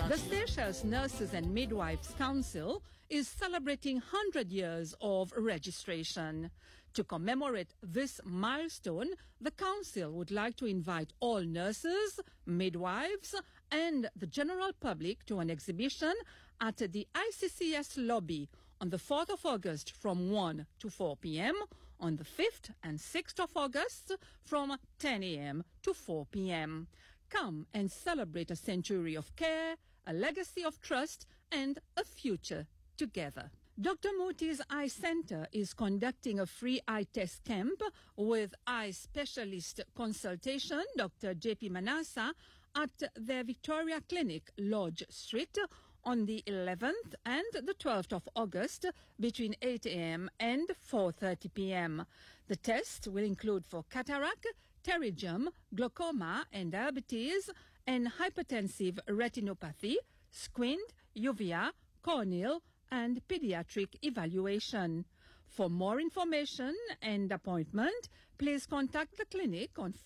The Seychelles Nurses and Midwives Council is celebrating 100 years of registration. To commemorate this milestone, the Council would like to invite all nurses, midwives, and the general public to an exhibition at the ICCS lobby on the 4th of August from 1 to 4 p.m., on the 5th and 6th of August from 10 a.m. to 4 p.m. Come and celebrate a century of care, a legacy of trust, and a future together. Dr. Mooty's Eye Center is conducting a free eye test camp with eye specialist consultation, Dr. J.P. Manassa, at their Victoria Clinic, Lodge Street, on the 11th and the 12th of August between 8 a.m. and 4:30 p.m. The test will include for cataract, pterygium, glaucoma and diabetes, and hypertensive retinopathy, squint, uvea, corneal, and pediatric evaluation. For more information and appointment, please contact the clinic on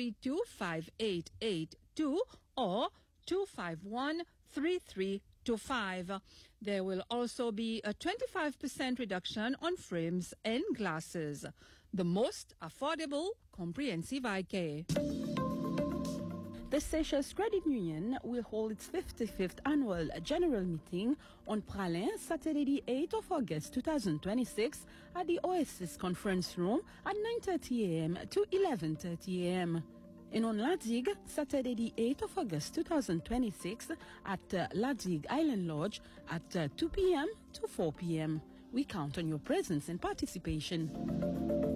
432-5882 or 251-3325. There will also be a 25% reduction on frames and glasses. The most affordable comprehensive eye care. The Seychelles Credit Union will hold its 55th annual general meeting on Pralin, Saturday the 8th of August 2026 at the Oasis Conference Room at 9:30 a.m. to 11:30 a.m. And on Ladig, Saturday the 8th of August 2026 at Ladig Island Lodge at 2 p.m. to 4 p.m. We count on your presence and participation.